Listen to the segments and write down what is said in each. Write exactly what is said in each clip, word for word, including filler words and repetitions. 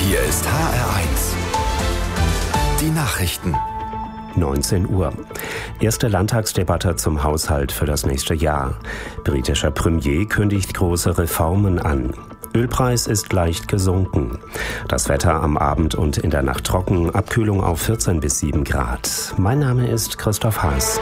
Hier ist H R eins. Die Nachrichten. neunzehn Uhr. Erste Landtagsdebatte zum Haushalt für das nächste Jahr. Britischer Premier kündigt große Reformen an. Ölpreis ist leicht gesunken. Das Wetter am Abend und in der Nacht trocken, Abkühlung auf vierzehn bis sieben Grad. Mein Name ist Christoph Haas.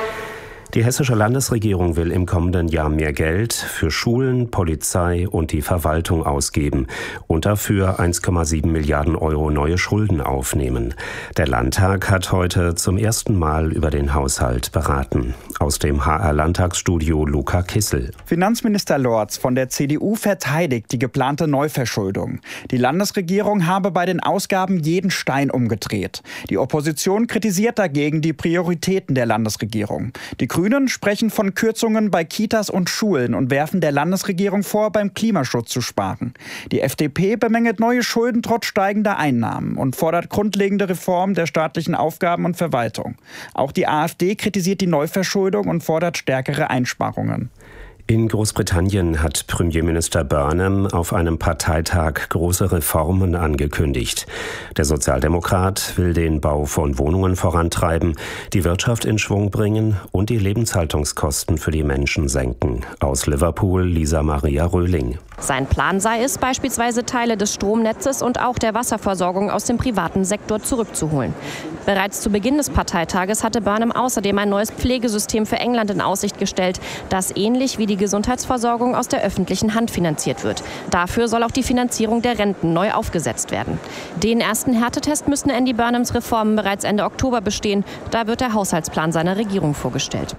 Die hessische Landesregierung will im kommenden Jahr mehr Geld für Schulen, Polizei und die Verwaltung ausgeben und dafür eins Komma sieben Milliarden Euro neue Schulden aufnehmen. Der Landtag hat heute zum ersten Mal über den Haushalt beraten. Aus dem H R-Landtagsstudio Luca Kissel. Finanzminister Lorz von der C D U verteidigt die geplante Neuverschuldung. Die Landesregierung habe bei den Ausgaben jeden Stein umgedreht. Die Opposition kritisiert dagegen die Prioritäten der Landesregierung. Die Grünen sprechen von Kürzungen bei Kitas und Schulen und werfen der Landesregierung vor, beim Klimaschutz zu sparen. Die F D P bemängelt neue Schulden trotz steigender Einnahmen und fordert grundlegende Reformen der staatlichen Aufgaben und Verwaltung. Auch die AfD kritisiert die Neuverschuldung und fordert stärkere Einsparungen. In Großbritannien hat Premierminister Burnham auf einem Parteitag große Reformen angekündigt. Der Sozialdemokrat will den Bau von Wohnungen vorantreiben, die Wirtschaft in Schwung bringen und die Lebenshaltungskosten für die Menschen senken. Aus Liverpool Lisa Maria Röhling. Sein Plan sei es, beispielsweise Teile des Stromnetzes und auch der Wasserversorgung aus dem privaten Sektor zurückzuholen. Bereits zu Beginn des Parteitages hatte Burnham außerdem ein neues Pflegesystem für England in Aussicht gestellt, das ähnlich wie die Gesundheitsversorgung aus der öffentlichen Hand finanziert wird. Dafür soll auch die Finanzierung der Renten neu aufgesetzt werden. Den ersten Härtetest müssen Andy Burnhams Reformen bereits Ende Oktober bestehen. Da wird der Haushaltsplan seiner Regierung vorgestellt.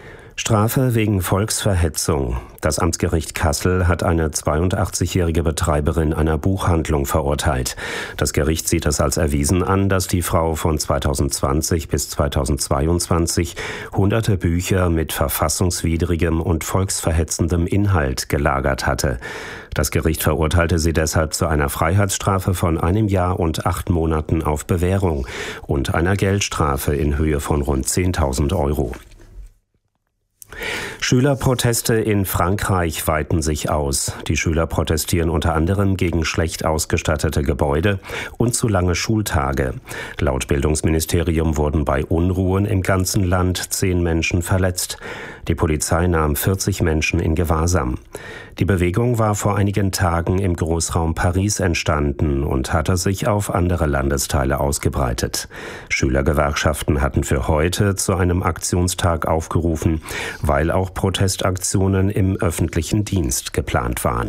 Strafe wegen Volksverhetzung. Das Amtsgericht Kassel hat eine zweiundachtzigjährige Betreiberin einer Buchhandlung verurteilt. Das Gericht sieht es als erwiesen an, dass die Frau von zweitausendzwanzig bis zweitausendzweiundzwanzig hunderte Bücher mit verfassungswidrigem und volksverhetzendem Inhalt gelagert hatte. Das Gericht verurteilte sie deshalb zu einer Freiheitsstrafe von einem Jahr und acht Monaten auf Bewährung und einer Geldstrafe in Höhe von rund zehntausend Euro. Schülerproteste in Frankreich weiten sich aus. Die Schüler protestieren unter anderem gegen schlecht ausgestattete Gebäude und zu lange Schultage. Laut Bildungsministerium wurden bei Unruhen im ganzen Land zehn Menschen verletzt. Die Polizei nahm vierzig Menschen in Gewahrsam. Die Bewegung war vor einigen Tagen im Großraum Paris entstanden und hatte sich auf andere Landesteile ausgebreitet. Schülergewerkschaften hatten für heute zu einem Aktionstag aufgerufen, weil auch Protestaktionen im öffentlichen Dienst geplant waren.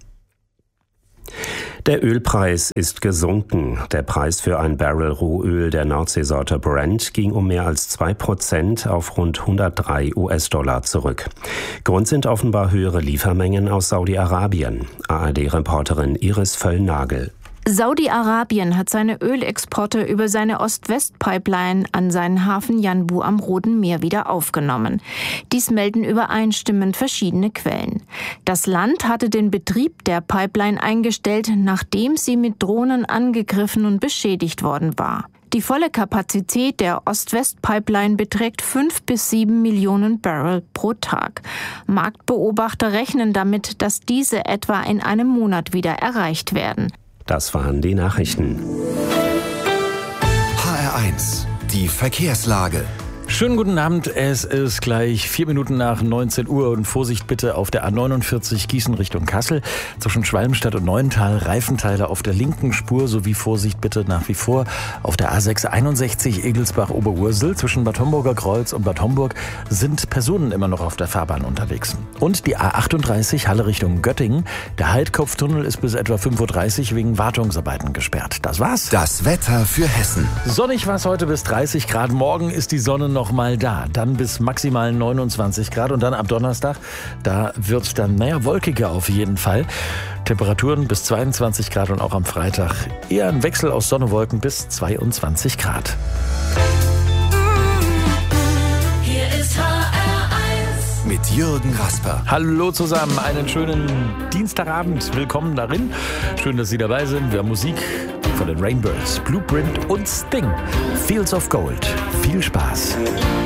Der Ölpreis ist gesunken. Der Preis für ein Barrel Rohöl der Nordseesorte Brent ging um mehr als zwei Prozent auf rund hundertdrei US-Dollar zurück. Grund sind offenbar höhere Liefermengen aus Saudi-Arabien. A R D-Reporterin Iris Völlnagel. Saudi-Arabien hat seine Ölexporte über seine Ost-West-Pipeline an seinen Hafen Yanbu am Roten Meer wieder aufgenommen. Dies melden übereinstimmend verschiedene Quellen. Das Land hatte den Betrieb der Pipeline eingestellt, nachdem sie mit Drohnen angegriffen und beschädigt worden war. Die volle Kapazität der Ost-West-Pipeline beträgt fünf bis sieben Millionen Barrel pro Tag. Marktbeobachter rechnen damit, dass diese etwa in einem Monat wieder erreicht werden. Das waren die Nachrichten. H R eins, die Verkehrslage. Schönen guten Abend, es ist gleich vier Minuten nach neunzehn Uhr und Vorsicht bitte auf der A neunundvierzig Gießen Richtung Kassel. Zwischen Schwalmstadt und Neuental Reifenteile auf der linken Spur sowie Vorsicht bitte nach wie vor auf der A sechshunderteinundsechzig Egelsbach-Oberursel. Zwischen Bad Homburger Kreuz und Bad Homburg sind Personen immer noch auf der Fahrbahn unterwegs. Und die A achtunddreißig Halle Richtung Göttingen. Der Heidkopftunnel ist bis etwa fünf Uhr dreißig wegen Wartungsarbeiten gesperrt. Das war's. Das Wetter für Hessen. Sonnig war es heute bis dreißig Grad. Morgen ist die Sonne noch mal da. Dann bis maximal neunundzwanzig Grad und dann ab Donnerstag, da wird es dann, naja, wolkiger auf jeden Fall. Temperaturen bis zweiundzwanzig Grad und auch am Freitag eher ein Wechsel aus Sonne, Wolken bis zweiundzwanzig Grad. Hier ist H R eins mit Jürgen Rasper. Hallo zusammen, einen schönen Dienstagabend. Willkommen darin. Schön, dass Sie dabei sind. Wir haben Musik von den Rainbirds, Blueprint und Sting. Fields of Gold. Viel Spaß.